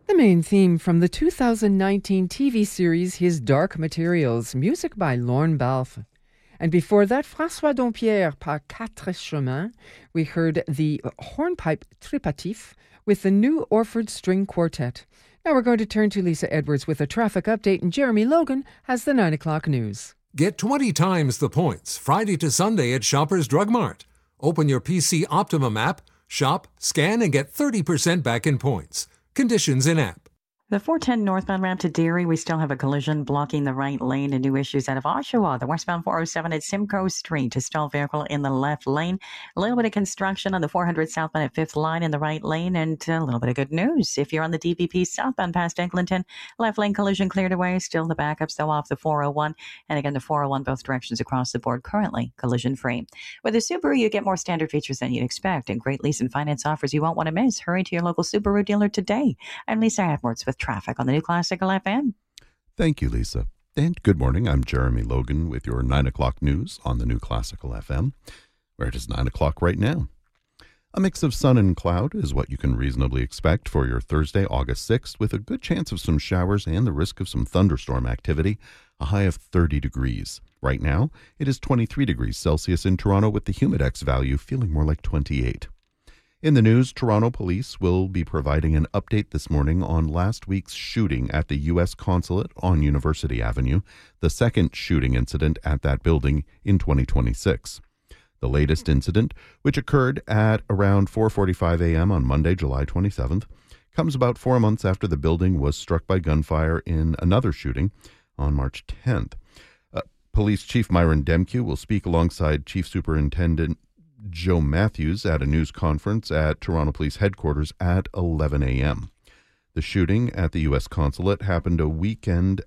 The main theme from the 2019 TV series His Dark Materials, music by Lorne Balfe. And before that, François Dompierre par Quatre Chemins. We heard the hornpipe tripatif with the New Orford String Quartet. Now we're going to turn to Lisa Edwards with a traffic update, and Jeremy Logan has the 9 o'clock news. Get 20 times the points Friday to Sunday at Shoppers Drug Mart. Open your PC Optimum app, shop, scan, and get 30% back in points. Conditions in app. The 410 northbound ramp to Derry, we still have a collision blocking the right lane and new issues out of Oshawa. The westbound 407 at Simcoe Street, a stalled vehicle in the left lane. A little bit of construction on the 400 southbound at 5th line in the right lane, and a little bit of good news. If you're on the DPP southbound past Eglinton, left lane collision cleared away. Still the backups though off the 401. And again, the 401 both directions across the board currently collision free. With a Subaru, you get more standard features than you'd expect and great lease and finance offers you won't want to miss. Hurry to your local Subaru dealer today. I'm Lisa Edwards with traffic on the New Classical FM. Thank you, Lisa. And good morning. I'm Jeremy Logan with your 9 o'clock news on the New Classical FM, where it is 9 o'clock right now. A mix of sun and cloud is what you can reasonably expect for your Thursday, August 6th, with a good chance of some showers and the risk of some thunderstorm activity, a high of 30 degrees. Right now, it is 23 degrees Celsius in Toronto with the Humidex value feeling more like 28. In the news, Toronto police will be providing an update this morning on last week's shooting at the U.S. Consulate on University Avenue, the second shooting incident at that building in 2026. The latest incident, which occurred at around 4:45 a.m. on Monday, July 27th, comes about 4 months after the building was struck by gunfire in another shooting on March 10th. Police Chief Myron Demke will speak alongside Chief Superintendent Joe Matthews at a news conference at Toronto Police Headquarters at 11 a.m. The shooting at the U.S. Consulate happened a weekend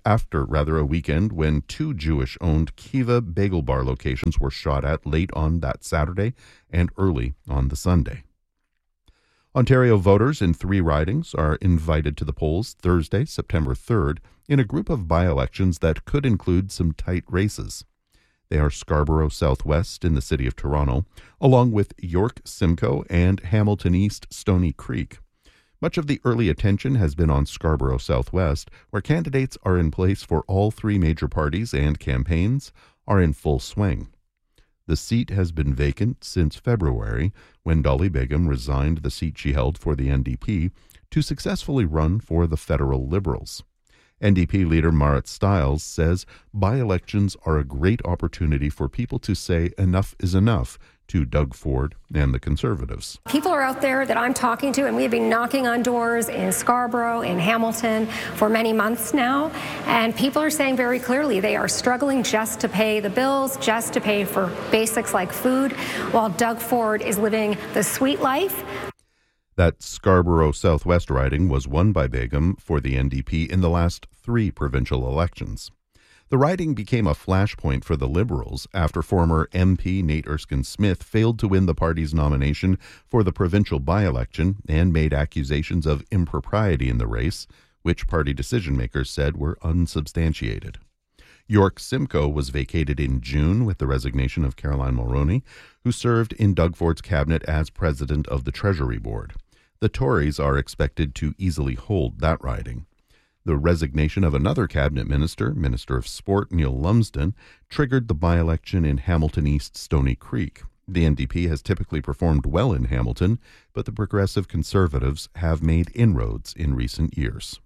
when two Jewish-owned Kiva Bagel Bar locations were shot at late on that Saturday and early on the Sunday. Ontario voters in 3 ridings are invited to the polls Thursday, September 3rd, in a group of by-elections that could include some tight races. They are Scarborough Southwest in the City of Toronto, along with York Simcoe and Hamilton East Stony Creek. Much of the early attention has been on Scarborough Southwest, where candidates are in place for all 3 major parties and campaigns are in full swing. The seat has been vacant since February, when Dolly Begum resigned the seat she held for the NDP to successfully run for the federal Liberals. NDP leader Marit Stiles says by-elections are a great opportunity for people to say enough is enough to Doug Ford and the Conservatives. People are out there that I'm talking to, and we've been knocking on doors in Scarborough, in Hamilton for many months now, and people are saying very clearly they are struggling just to pay the bills, just to pay for basics like food, while Doug Ford is living the sweet life. That Scarborough Southwest riding was won by Begum for the NDP in the last 3 provincial elections. The riding became a flashpoint for the Liberals after former MP Nate Erskine-Smith failed to win the party's nomination for the provincial by-election and made accusations of impropriety in the race, which party decision-makers said were unsubstantiated. York Simcoe was vacated in June with the resignation of Caroline Mulroney, who served in Doug Ford's cabinet as president of the Treasury Board. The Tories are expected to easily hold that riding. The resignation of another cabinet minister, Minister of Sport Neil Lumsden, triggered the by-election in Hamilton East Stony Creek. The NDP has typically performed well in Hamilton, but the Progressive Conservatives have made inroads in recent years.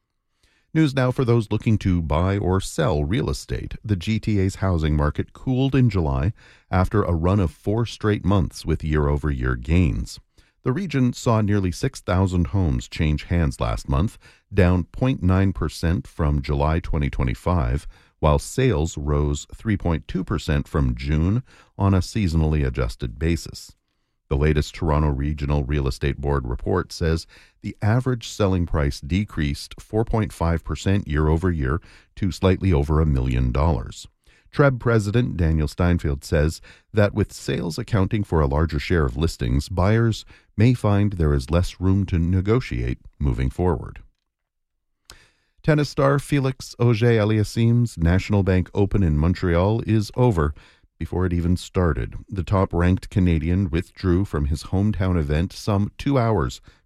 News now for those looking to buy or sell real estate. The GTA's housing market cooled in July after a run of 4 straight months with year-over-year gains. The region saw nearly 6,000 homes change hands last month, down 0.9% from July 2025, while sales rose 3.2% from June on a seasonally adjusted basis. The latest Toronto Regional Real Estate Board report says the average selling price decreased 4.5% year over year to slightly over $1 million. TREB President Daniel Steinfeld says that with sales accounting for a larger share of listings, buyers may find there is less room to negotiate moving forward. Tennis star Felix Auger-Aliassime's National Bank Open in Montreal is over before it even started. The top-ranked Canadian withdrew from his hometown event some 2 hours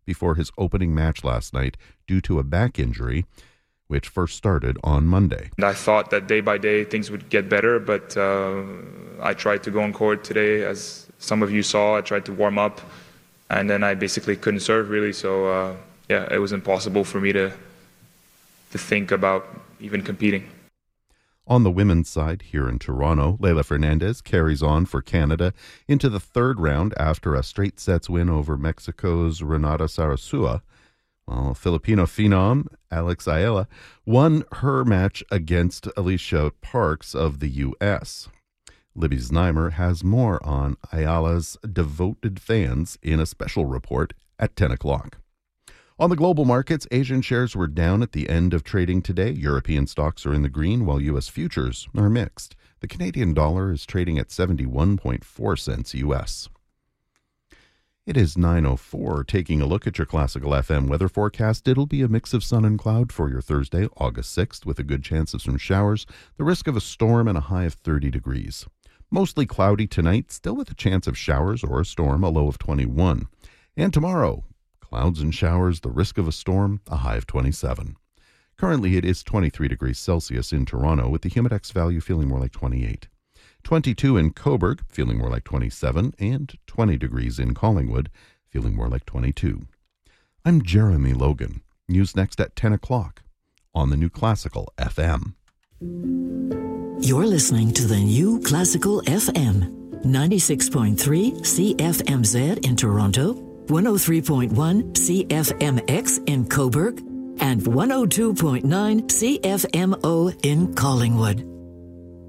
before his opening match last night due to a back injury, which first started on Monday. I thought that day by day things would get better, but I tried to go on court today. As some of you saw, I tried to warm up, and then I basically couldn't serve really. So it was impossible for me to think about even competing. On the women's side, here in Toronto, Leylah Fernandez carries on for Canada into the third round after a straight sets win over Mexico's Renata Sarasua. While Filipino phenom Alex Ayala won her match against Alicia Parks of the U.S. Libby Znaimer has more on Ayala's devoted fans in a special report at 10 o'clock. On the global markets, Asian shares were down at the end of trading today. European stocks are in the green, while U.S. futures are mixed. The Canadian dollar is trading at 71.4 cents U.S. It is 9:04. Taking a look at your Classical FM weather forecast, it'll be a mix of sun and cloud for your Thursday, August 6th, with a good chance of some showers, the risk of a storm, and a high of 30 degrees. Mostly cloudy tonight, still with a chance of showers or a storm, a low of 21. And tomorrow, clouds and showers, the risk of a storm, a high of 27. Currently, it is 23 degrees Celsius in Toronto, with the Humidex value feeling more like 28. 22 in Cobourg, feeling more like 27, and 20 degrees in Collingwood, feeling more like 22. I'm Jeremy Logan. News next at 10 o'clock on the New Classical FM. You're listening to the New Classical FM, 96.3 CFMZ in Toronto, 103.1 CFMX in Cobourg, and 102.9 CFMO in Collingwood.